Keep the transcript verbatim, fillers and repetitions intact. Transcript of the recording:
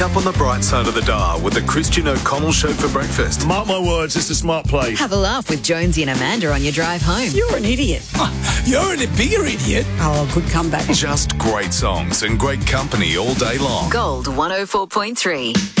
Up on the bright side of the dial with the Christian O'Connell Show for breakfast. Mark my words, it's a smart play. Have a laugh with Jonesy and Amanda on your drive home. You're an idiot. You're a bigger idiot. Oh, good comeback. Just great songs and great company all day long. Gold one oh four point three.